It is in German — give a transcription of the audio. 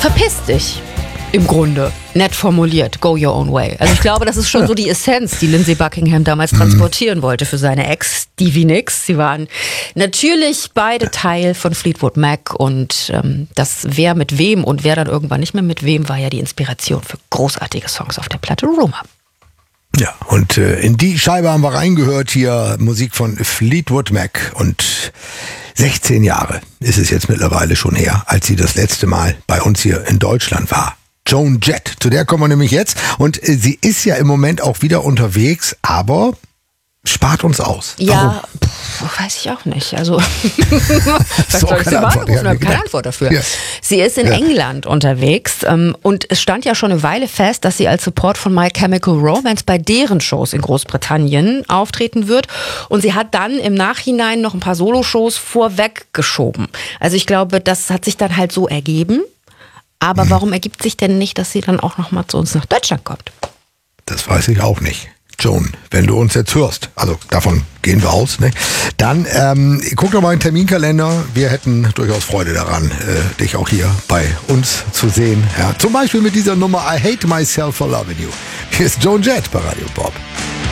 verpiss dich. Im Grunde. Nett formuliert. Go your own way. Also ich glaube, das ist schon so die Essenz, die Lindsey Buckingham damals transportieren wollte für seine Ex, Stevie Nicks. Sie waren natürlich beide Teil von Fleetwood Mac und das wer mit wem und wer dann irgendwann nicht mehr mit wem war ja die Inspiration für großartige Songs auf der Platte Rumor. Ja, und in die Scheibe haben wir reingehört hier, Musik von Fleetwood Mac und 16 Jahre ist es jetzt mittlerweile schon her, als sie das letzte Mal bei uns hier in Deutschland war. Joan Jett, zu der kommen wir nämlich jetzt und sie ist ja im Moment auch wieder unterwegs, aber spart uns aus. Ja, weiß ich auch nicht. Also, was soll ich mal anrufen? Keine Antwort dafür. Ja. Sie ist in England unterwegs und es stand ja schon eine Weile fest, dass sie als Support von My Chemical Romance bei deren Shows in Großbritannien auftreten wird. Und sie hat dann im Nachhinein noch ein paar Soloshows vorweggeschoben. Also ich glaube, das hat sich dann halt so ergeben. Aber warum ergibt sich denn nicht, dass sie dann auch noch mal zu uns nach Deutschland kommt? Das weiß ich auch nicht. Joan, wenn du uns jetzt hörst, also davon gehen wir aus, ne? Dann guck doch mal in den Terminkalender. Wir hätten durchaus Freude daran, dich auch hier bei uns zu sehen. Ja, zum Beispiel mit dieser Nummer I Hate Myself for Loving You. Hier ist Joan Jett bei Radio Bob.